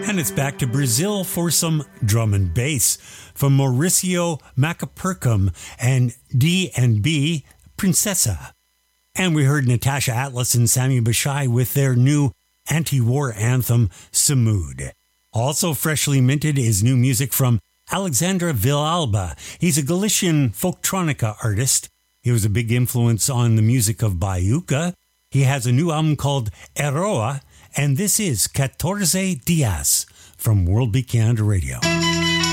And it's back to Brazil for some drum and bass from Mauricio Macapurcum and D&B Princessa. And we heard Natasha Atlas and Sami Bashai with their new anti-war anthem, Samud. Also freshly minted is new music from Alexandre Villalba. He's a Galician folktronica artist. He was a big influence on the music of Baiuca. He has a new album called Eroa, and this is 14 Dias from World Beat Canada Radio.